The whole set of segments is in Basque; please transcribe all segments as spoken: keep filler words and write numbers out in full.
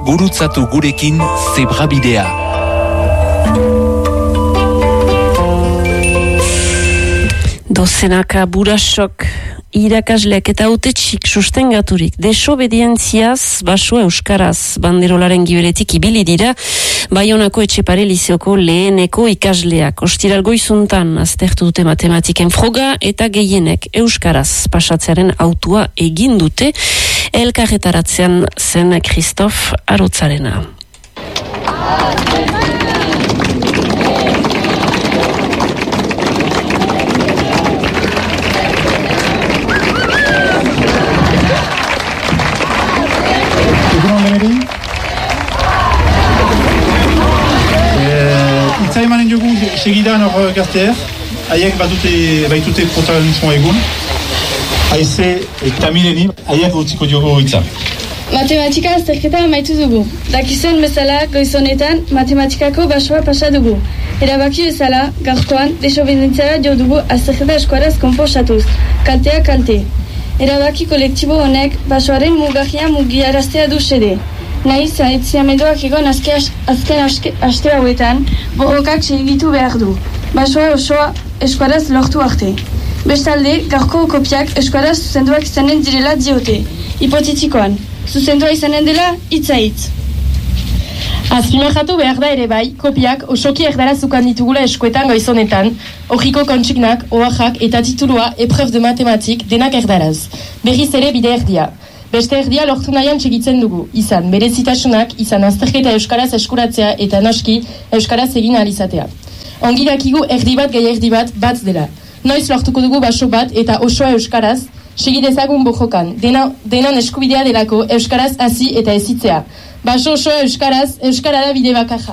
gurutzatu gurekin zebrabidea. Dozenaka burasok irakasleak eta hautetxik sustengaturik desobedientziaz baso euskaraz banderolaren gibeletik ibili dira Baionako Etxepare Lizeoko leheneko ikasleak. Ostiral goizuntan aztertu dute matematiken froga eta gehienek euskaraz pasatzearen autua egin dute. Elkarretaratzean zen Christoph Arotzarena. Itza emanen jogu segidan hor gazteer, haiek batute, baitute protagonismoa egun, haize eta mileni, haiek utziko diogu itza. Matematika azterketa amaitu dugu. Dakizuen bezala goizonetan matematikako basoa pasa dugu. Erabaki bezala, gaurkoan desobedientziara jo dugu azterketa eskuaraz konposatuz, kaltea kalte. Erabaki kolektibo honek basoaren mugarria mugiaraztea du xede. Nahiz, zaitziamenduak egon azke, azken aske, aste hauetan, borrokak segitu behar du. Basoa osoa eskuaraz lortu arte. Bestalde, gaurko kopiak eskuaraz zuzenduak izanen direla diote. Hipotetikoan, zuzendua izanen dela hitza hitz. Azpimarratu behar da ere bai, kopiak osoki erdaraz ukan ditugula eskuetan goizonetan, horriko kontsignak, oaxak eta titulua epreuve de matematik denak erdaraz. Berriz ere bide erdia. Beste erdia lortu nahian txegitzen dugu, izan berezitasunak, izan azterketa euskaraz eskuratzea eta noski euskaraz egin alizatea. Ongi dakigu erdi bat gehi erdi bat bat dela. Noiz lortuko dugu baso bat eta osoa euskaraz, segidezagun bojokan, dena, denon eskubidea delako euskaraz hasi eta ezitzea. Baso osoa euskaraz, euskara da bide bakarra.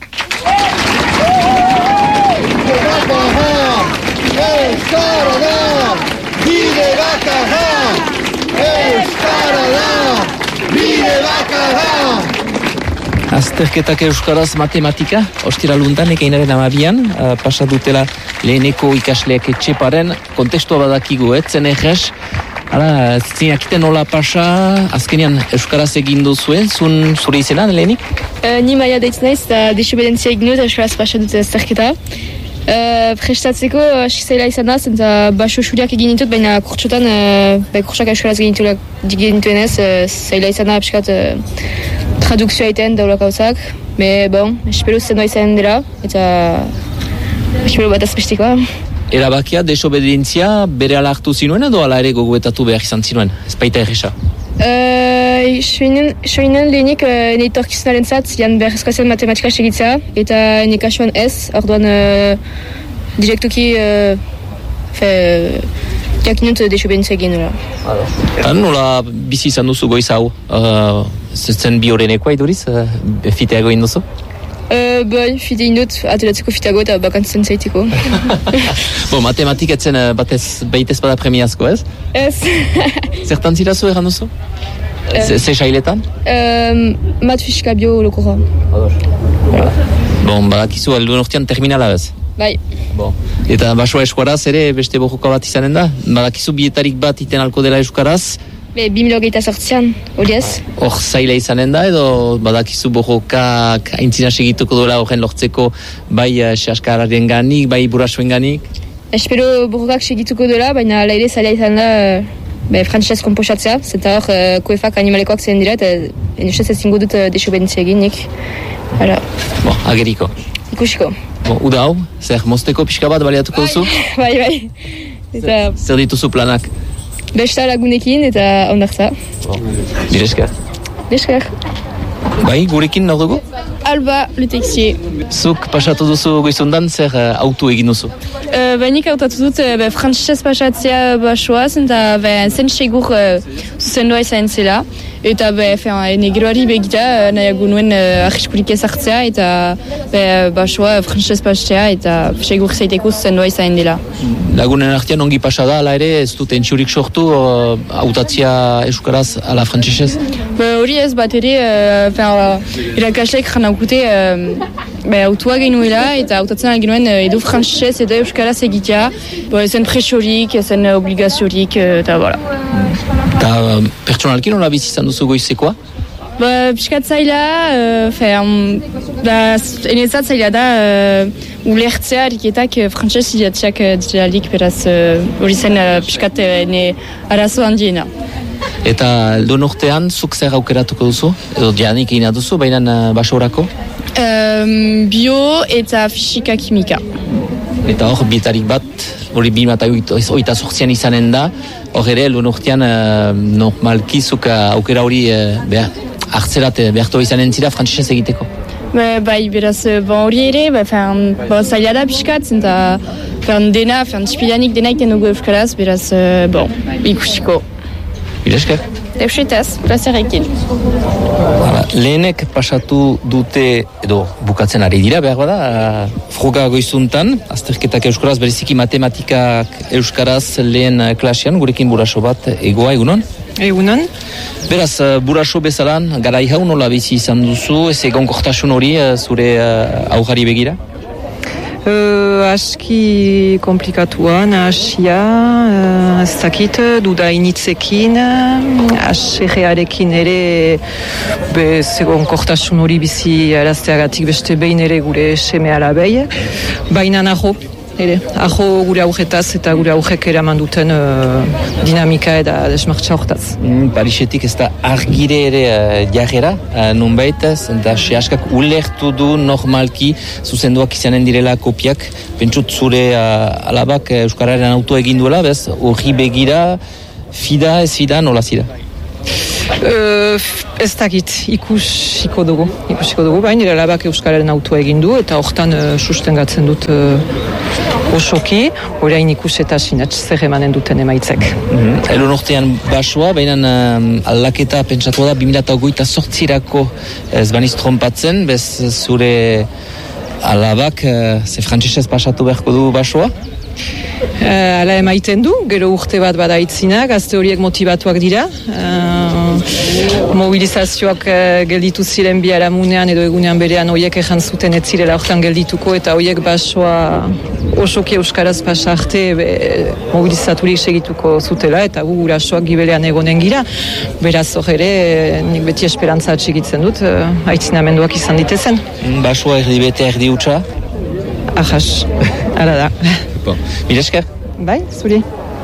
Euskara da bide bakarra! Euskara da bide bakarra! Azterketak euskaraz matematika, ostiraluntan ekainaren amabian, uh, pasa dutela leheneko ikasleak Etxeparen, kontestua badakigu, eh, zen egez. Hala, zinakiten nola pasa, azkenean euskaraz egin duzuen, zun zure izena lehenik? Uh, ni maia deitzen naiz, eta desobedientzia egin dut euskaraz pasa dute azterketa. Uh, prestatzeko hasi zaila izan da, zenta baso xuriak egin ditut, baina kurtsotan, uh, bai kurtsak euskaraz egin dituenez, uh, zaila izan da, piskat, uh, tradukzioa egiten daulak hauzak. Me, bon, espero zendoa izan dela, eta espero bat azpestikoa. Erabakia, desobedientzia bere ala hartu zinuen edo ala ere gogoetatu behar izan zinuen? Ez baita erresa? Uh, Soinen lehenik uh, ne torkizunaren zat, zian beharrezkoa zen matematika segitzea, eta ne kasuan ez, orduan uh, direktuki uh, fe, jakinut desobedientzia egin nola. Nola bizi izan duzu goiz hau? Uh, Zen bi horrenekoa iduriz? Uh, fiteago induzu? Uh, bai, fite indut, atelatzeko fiteago eta bakantzen zaiteko. Bo, matematiketzen uh, batez, behitez bada premiazko, ez? Ez. Zertan zirazu erran duzu? Ze uh, sailetan? Uh, mat, fisika, bio, lokora. Bon, badakizu, alduen urtean terminala bez? Bai. Bon. Eta basoa eskuaraz ere beste borroka bat izanen da? Badakizu bietarik bat iten alko dela eskuaraz? Be, bi mila hogeita sortzian, hori ez? Hor zaila izanen da, edo badakizu borrokak aintzina segituko dola horren lortzeko bai saskararen ganik, bai burasuen ganik? Espero borrokak segituko dola, baina ala ere zaila izan da be, frantzesez komposatzea, zeta hor uh, koefak animalekoak zen dira, eta enusez ez zingu dut uh, desobedientzia egin nik. Hala. Bo, ageriko. Ikusiko. Bo, uda hau, zer mozteko pixka bat baliatuko duzu? Bai, bai. Eta... Zer dituzu planak? Besta lagunekin eta ondartza. Biresker. Biresker. Bai, gurekin nahi dugu? Alba Lutexier. Zuk pasatu duzu goizundan, zer uh, autu egin duzu? Uh, Bainik autatu dut, uh, frantzesez pasatzea basoaz, eta zen segur uh, zuzendua izan zela. Eta negeroari begita uh, nahiago nuen uh, arriskurik ezartzea, eta be, basoa frantzesez pasatzea, eta segur zaiteko zuzendua izan dela. Lagunen artean ongi pasa da, ala ere, ez dut entxurik sortu, uh, autatzia euskaraz ala frantzesez? Hori ez bat ere, uh, irakasleek janaukute uh, autua genuela, eta autatzen genuen uh, edo frantzesez edo euskaraz egitea, zen presorik, zen obligaziorik, eta voilà. Eta pertsonalki nola bizizan duzu goizekoa? Ba, piskat zaila, uh, fe, um, da, enezat zaila da, uh, ulertzea ariketak uh, frantxez idiatziak uh, diralik, beraz, hori uh, zen uh, piskat uh, ene arazo handiena. Eta elduen urtean, zuk zer aukeratuko duzu? Edo dianik egina duzu, baina uh, basorako? Um, bio eta fisika kimika. Eta hor, bietarik bat, hori bi mata oita sortzian izanen da, hor ere, elduen urtean, uh, normalki zuk uh, aukera hori uh, behar, hartzerat behartu izanen zira frantzesez egiteko? Ba, bai, beraz, bon, hori ere, ba, fen, ba, zaila da pixkat, zenta fen, dena, fen, tipidanik dena iten dugu euskaraz, beraz, uh, bon, ikusiko. Bilesker? Eusetaz, plazerekin. Lehenek pasatu dute, edo bukatzen ari dira, behar bada, uh, froga goizuntan, azterketak euskaraz, bereziki matematikak euskaraz lehen uh, klasean, gurekin buraso bat, egoa egunon? Egunon. Beraz, uh, buraso bezalan, garai hau nola bizi izan duzu, ez egon kortasun hori uh, zure uh, aujari begira? Uh, aski komplikatua, nahasia, uh, ez dakit, duda initzekin, uh, aserrearekin ere, be, zegoen kortasun hori bizi arazteagatik beste behin ere gure seme alabei, baina naho, ere, aho gure augetaz eta gure augek eraman duten uh, dinamika eta desmartza hortaz. Mm, Parisetik ez da argire ere uh, jarrera, uh, nunbait, eta sehaskak ulertu du normalki zuzenduak izanen direla kopiak, pentsut zure uh, alabak uh, euskararen auto egin duela, bez, hori begira, fida ez fida, nola zira? Uh, ez dakit, ikusiko dugu, ikusiko dugu, baina nire alabak euskararen auto egin du, eta hortan uh, sustengatzen dut uh, osoki, orain ikus eta sinatz zer emanen duten emaitzek. Mm-hmm. Elon urtean basoa, baina uh, aldaketa pentsatu da, bi mila hogeita zortzirako ez baniz trompatzen, bez zure alabak, uh, ze frantzesez pasatu beharko du basoa? Uh, ala emaiten du, gero urte bat bada itzina, gazte horiek motivatuak dira. Uh, mobilizazioak uh, gelditu ziren biharamunean edo egunean berean horiek ejan zuten ez zirela hortan geldituko eta horiek basoa osoki euskaraz pasa arte be, mobilizaturik segituko zutela eta gu gurasoak gibelean egonen gira. Beraz hor ere, nik beti esperantza atxigitzen dut, uh, aitzinamenduak izan ditezen. Basoa erdi bete erdi utxa? Ahas, ara da. Bon. Milesker? Bai, zuri.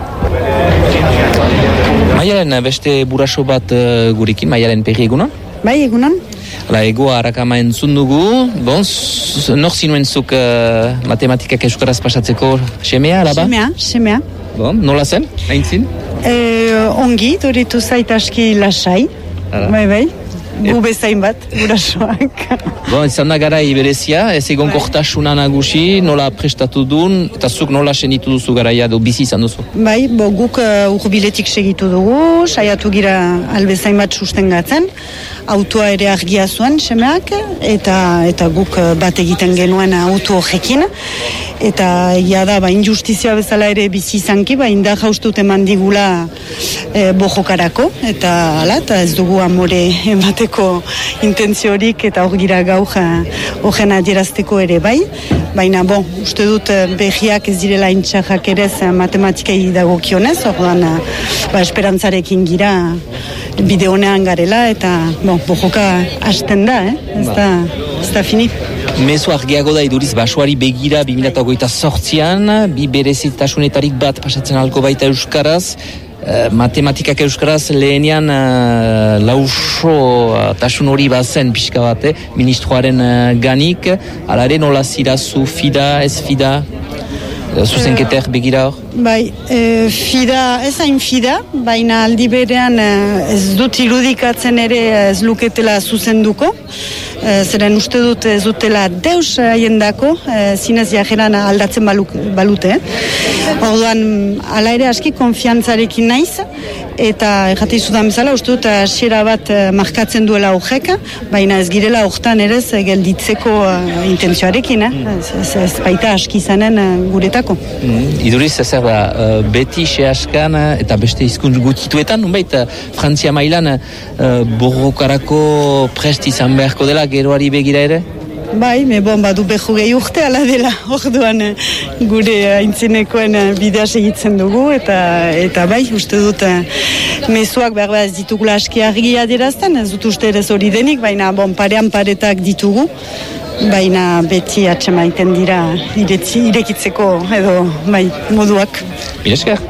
Maialen beste buraso bat uh, gurekin, Maialen Perri egunon? Bai, egunon. Hala, egoa harakama entzun dugu, bon, nor zinuen zuk uh, matematikak euskaraz pasatzeko semea, alaba? Semea, semea. Bon, nola zen, hain zin? E, ongi, doritu zait aski lasai. Hala. Bai, bai. Gu bezain bat, gurasoak. Bon, izan da gara iberezia, ez egon kortasuna nagusi, nola prestatu duen, eta zuk nola senitu duzu garaia, do bizi izan duzu? Bai, bo, guk uh, urbiletik segitu dugu, saiatu gira albezain bat sustengatzen, autoa ere argia zuen semeak, eta eta guk bat egiten genuen auto horrekin, eta egia da, ba, injustizia bezala ere bizi izanki, ba, indar jaustut eman digula e, bojokarako, eta ala, eta ez dugu amore emateko intentziorik, eta hor gira gaur horren adierazteko ere bai, baina bon, uste dut behiak ez direla intxarrak ere matematikei dagokionez, orduan ba, esperantzarekin gira bide honean garela, eta bon, bojoka hasten da, eh? ez da, ez da fini. Mezu argiago da iduriz basoari begira bi mila hogeita zortzian, bi berezitasunetarik bat pasatzen alko baita euskaraz, uh, matematikak euskaraz lehenean uh, lauso uh, tasun hori bazen pixka bate, ministroaren uh, ganik, alare nola zirazu fida, ez fida? Zuzenketek begira hor? Bai, e, fida, ez hain fida, baina aldi berean ez dut irudikatzen ere ez luketela zuzenduko. E, zeren uste dut ez dutela deus haiendako, e, zinez jajeran aldatzen baluk, balute. Orduan, ala ere aski konfiantzarekin naiz, eta errati zudan bezala, uste dut hasiera bat markatzen duela horrek, baina ez girela hortan ere ez gelditzeko uh, intentzioarekin, eh? mm. ez, ez baita aski izanen uh, guretako. Mm. Iduriz, zer da, uh, beti sehaskan uh, eta beste hizkuntz gutituetan, nunbait, uh, Frantzia mailan uh, borrokarako prest izan beharko dela geroari begira ere? bai, me bon, badu behu gehi urte ala dela, orduan eh, gure aintzinekoen eh, bidea segitzen dugu, eta eta bai, uste dut eh, mezuak behar behar ez ditugula aski argia adierazten, ez dut uste ere hori denik, baina bon, parean paretak ditugu, baina beti atxemaiten dira iretzi, irekitzeko edo bai, moduak. Bilesker.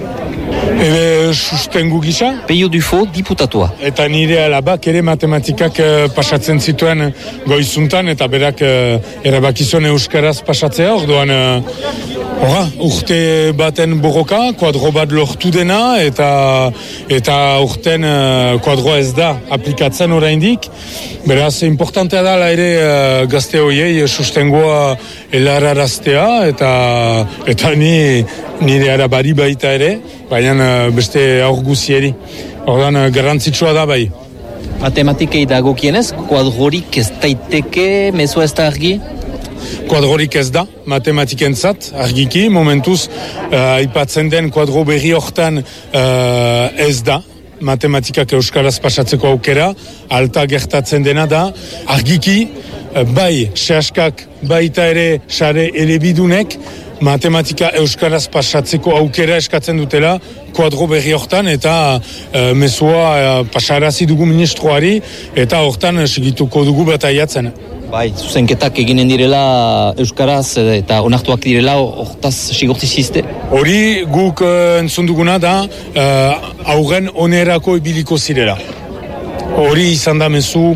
Ebe sustengu gisa. Peio Dufo, diputatua. Eta nire alabak ere matematikak uh, pasatzen zituen goizuntan, eta berak uh, erabakizuen euskaraz pasatzea, orduan uh, Hora, urte baten borroka, kuadro bat lortu dena, eta eta urten uh, kuadroa ez da aplikatzen oraindik. Beraz, importantea da ere uh, gazte horiei sustengoa helararaztea, eta eta ni nire arabari baita ere, baina uh, beste aur guzieri. Ordan uh, garrantzitsua da bai. Matematikei dagokienez, kuadrorik ez daiteke, mezua ez da argi? Kuadrorik ez da, matematikentzat, argiki, momentuz, uh, aipatzen den kuadro berri hortan uh, ez da, matematikak euskaraz pasatzeko aukera, alta gertatzen dena da, argiki, uh, bai, sehaskak, baita ere, sare elebidunek, matematika euskaraz pasatzeko aukera eskatzen dutela, kuadro berri hortan, eta uh, mezua uh, pasarazi dugu ministroari, eta hortan uh, segituko dugu bataiatzen. Bai, zuzenketak eginen direla euskaraz eta onartuak direla, hortaz sigortizizte? Hori guk uh, entzun duguna da uh, aurren onerako ibiliko zirela. Hori izan da mezu,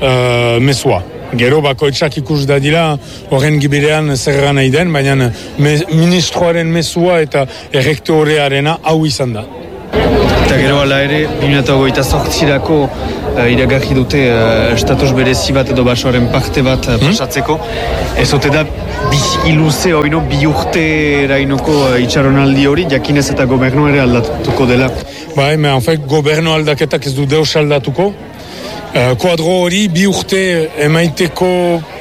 uh, mezua. Gero bakoitzak ikus da dira horren gibirean zer nahi den, baina me, ministroaren mezua eta errektorearena hau izan da. Eta gero ala ere, bi mila hogeita zortzirako uh, iragarri dute uh, estatus berezi bat edo basoaren parte bat uh, pasatzeko. Ez ote da bizi luze oino bi urte erainoko uh, itxaronaldi hori, jakinez eta gobernu ere aldatuko dela. Bai, me en fait, gobernu aldaketak ez du deus aldatuko. Uh, kuadro hori bi urte emaiteko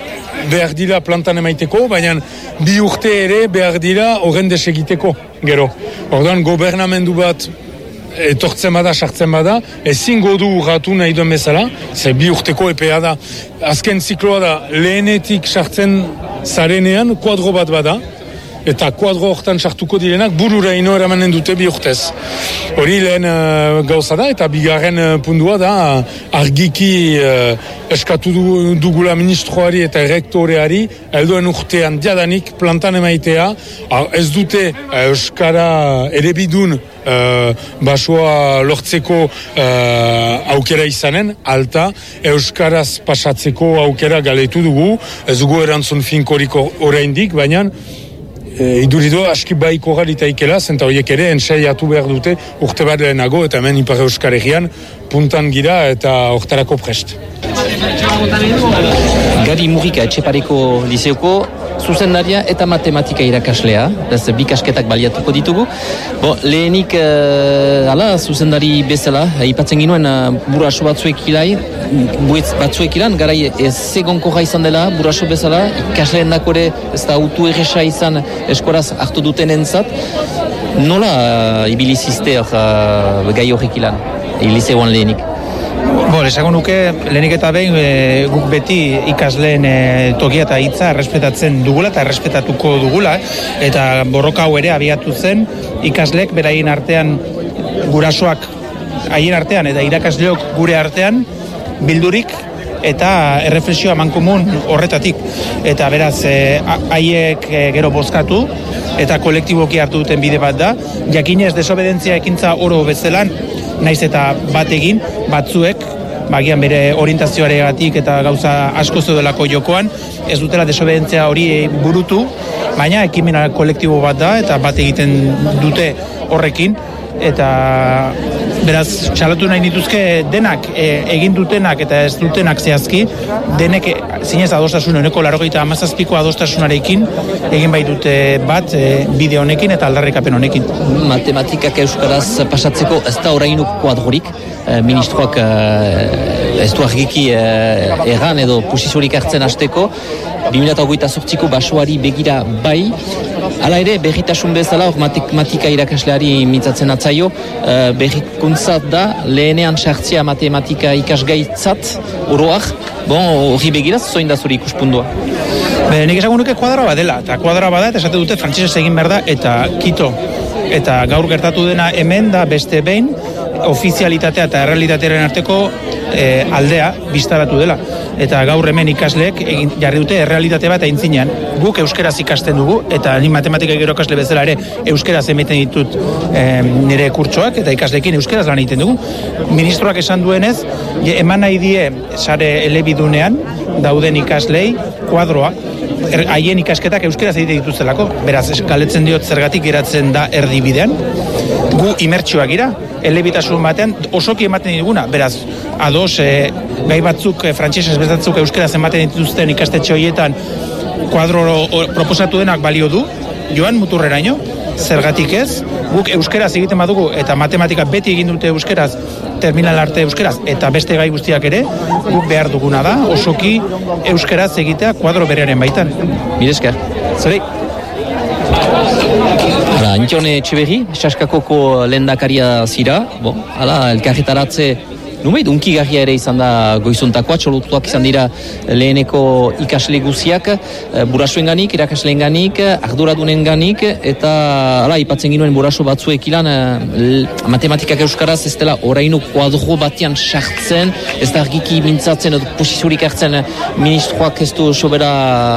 behar dira plantan emaiteko, baina bi urte ere behar dira horren desegiteko, gero. Orduan, gobernamendu bat etortzen bada, sartzen bada, ezingo du urratu nahi duen bezala, ze bi urteko epea da. Azken zikloa da, lehenetik sartzen zarenean, kuadro bat bada, eta kuadro hortan sartuko direnak burura ino eramanen dute bi urtez. Hori lehen uh, gauza da, eta bigarren uh, pundua da, argiki uh, eskatu du, dugula ministroari eta rektoreari, helduen urtean diadanik plantan emaitea, ez dute uh, euskara erebidun Uh, basoa lortzeko uh, aukera izanen, alta, euskaraz pasatzeko aukera galetu dugu, ez dugu erantzun finkoriko oraindik, baina e, idurido aski baiko galitaikela, zenta horiek ere ensaiatu behar dute urte bat lehenago, eta hemen Ipar Euskal Herrian puntan gira eta hortarako prest. Gari Murika Etxepareko liseoko zuzendaria eta matematika irakaslea, ez bi kasketak baliatuko ditugu. Bo, lehenik uh, ala, zuzendari bezala, aipatzen ginuen uh, buraso batzuek ilai, buetz batzuek ilan, garai ez egonkorra izan dela buraso bezala, ikasleen dakore ez da autu erresa izan eskoraz hartu duten entzat. Nola uh, ibilizizte uh, gai horrek ilan, liseoan lehenik? Bo, esango nuke, lehenik eta behin e, guk beti ikasleen e, tokia eta hitza errespetatzen dugula eta errespetatuko dugula, eta borroka hau ere abiatu zen ikasleek beraien artean gurasoak haien artean eta irakasleok gure artean bildurik eta erreflexioa mankomun horretatik. Eta beraz, haiek e, gero bozkatu eta kolektiboki hartu duten bide bat da, jakinez desobedentzia ekintza oro bezelan, naiz eta bat egin, batzuek, bagian bere orientazioaregatik eta gauza asko zeudelako jokoan, ez dutela desobedentzia hori burutu, baina ekimena kolektibo bat da, eta bat egiten dute horrekin, eta beraz, txalatu nahi dituzke denak, e, egin dutenak eta ez dutenak zehazki, denek e, zinez adostasun honeko laurogeita hamazazpiko adostasunarekin egin bai dute bat e, bide honekin eta aldarrikapen honekin. Matematikak euskaraz pasatzeko ez da orainu kuadrorik, e, ministroak e, ez du argiki e, erran edo posiziorik hartzen hasteko, bi mila hogeita zortziko basoari begira bai, hala ere berritasun bezala, hor matematika irakasleari mintzatzen atzaio, uh, berrikuntzat da, lehenean sartzea matematika ikasgaitzat, oroak, bon, hori begiraz, zoin da zuri ikuspundua? Be, nik esango nuke kuadra badela, eta kuadra bada, eta esate dute frantsesez egin behar da, eta kito. Eta gaur gertatu dena hemen da beste behin, ofizialitatea eta errealitatearen arteko e, aldea biztaratu dela. Eta gaur hemen ikasleek egin, jarri dute errealitate bat aintzinean. Guk euskeraz ikasten dugu, eta ni matematika gero ikasle bezala ere euskeraz emeten ditut e, nire kurtsoak, eta ikasleekin euskeraz lan egiten dugu. Ministroak esan duenez, eman nahi die sare elebidunean dauden ikaslei kuadroa, haien ikasketak euskeraz egite dituztelako. Beraz, galetzen diot zergatik geratzen da erdibidean. Gu imertsioak gira, elebitasun batean osoki ematen diguna. Beraz, ados, e, gai batzuk, e, frantsesez bezatzuk euskeraz ematen dituzten ikastetxe horietan kuadro proposatu denak balio du, joan muturreraino, zergatik ez, guk euskeraz egiten badugu eta matematika beti egin dute euskeraz, terminal arte euskeraz, eta beste gai guztiak ere, guk behar duguna da, osoki euskeraz egitea kuadro berearen baitan. Mire esker. Zeri? Hala, Antxone Etxeberri, Saskakoko lehendakaria zira, bo, hala, elkarretaratze numeit, unkigarria ere izan da goizuntakoa, txolutuak izan dira leheneko ikasle guziak, burasuenganik, irakasleenganik, arduradunenganik, eta hala, ipatzen ginuen buraso batzuek ilan, matematikak euskaraz ez dela orainu kuadro batean sartzen, ez da argiki mintzatzen, edo posizurik hartzen ministroak ez du sobera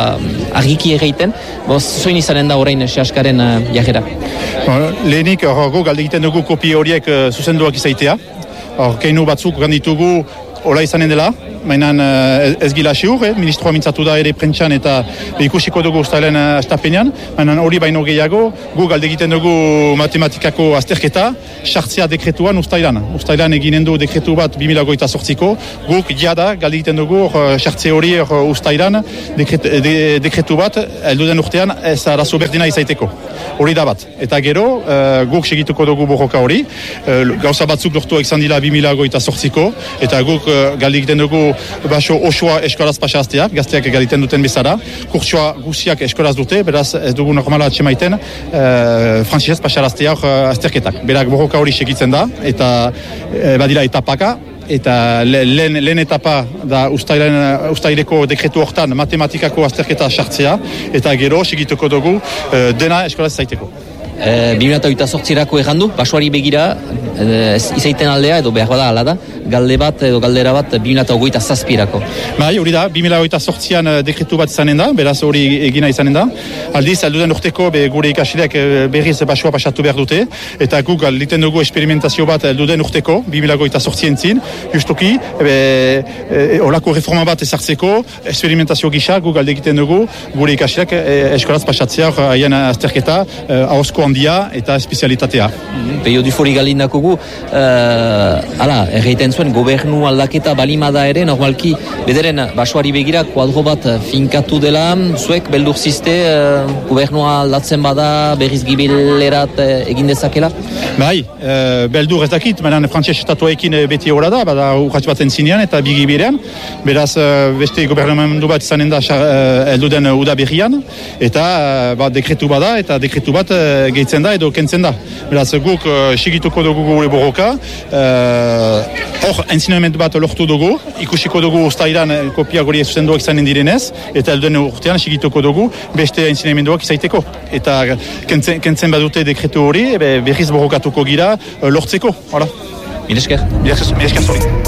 argiki erreiten, boz, zoin izanen da orain Saskaren jarrera? Lehenik, gu galde egiten dugu kopi horiek zuzenduak izaitea. Hor, keinu batzuk ganditugu hola izanen dela, mainan ez gila siur, eh? Ministroa mintzatu da ere prentxan eta ikusiko dugu ustailen astapenean, mainan hori baino gehiago, gu galde egiten dugu matematikako azterketa, sartzea dekretuan ustailan. Ustailan eginen du dekretu bat bi mila hogeita zortziko, guk jada galde egiten dugu sartze hori ustailan dekret, de, dekretu bat, elduden urtean ez arazo berdina izaiteko. Hori da bat. Eta gero, uh, guk segituko dugu borroka hori, uh, gauza batzuk lortuak izan dira bi mila hogeita zortziko, eta guk uh, galde egiten dugu baso osoa eskolaz pasazteak, gazteak egiten duten bezala, kurtsoa guziak eskolaz dute, beraz ez dugu normala atxemaiten uh, frantzisez pasarazteak uh, azterketak. Berak borroka hori segitzen da, eta uh, badira etapaka, eta lehen, lehen etapa da ustaileko dekretu hortan matematikako azterketa sartzea, eta gero segituko dugu uh, dena eskolaz zaiteko. E, bi mila hogeita zortzirako errandu, basoari begira, e, izaiten aldea, edo behar bada ala da, galde bat edo galdera bat bi mila hogeita zazpirako. Bai, hori da, bi mila hogeita zortzian dekretu bat izanen da, beraz hori egina izanen da. Aldiz, alduden urteko be, gure ikasileak berriz basoa pasatu behar dute, eta guk alditen dugu experimentazio bat alduden urteko, bi mila hogeita zortzien zin, justuki, be, e, olako reforma bat ezartzeko, experimentazio gisa, guk alde egiten dugu, gure ikasileak e, eskolaz pasatzea, haien azterketa, e, ahozko handia eta espezialitatea. Peio dufori galindakogu, uh, ala, erreiten zuen gobernu aldaketa balimada ere, normalki, bederen basoari begira, kuadro bat finkatu dela, zuek beldur ziste, uh, gobernua aldatzen bada, berriz gibilerat uh, egin dezakela? Bai, uh, beldur ez dakit, menan frantses estatuekin beti hori da, bada urratz baten zinean eta bigibirean, beraz uh, beste gobernumendu bat izanen da uh, elduden uda berrian, eta uh, ba, dekretu bada, eta dekretu bat uh, gehitzen da edo kentzen da. Beraz, guk uh, sigituko dugu gure borroka, hor, uh, ensinamendu bat lortu dugu, ikusiko dugu ustailan kopia gori zuzenduak izanen direnez, eta elduen urtean sigituko dugu beste ensinamenduak izaiteko. Eta kentzen, kentzen badute dekretu hori, berriz borrokatuko gira uh, lortzeko. Hala. Mil esker. Mil esker zuri.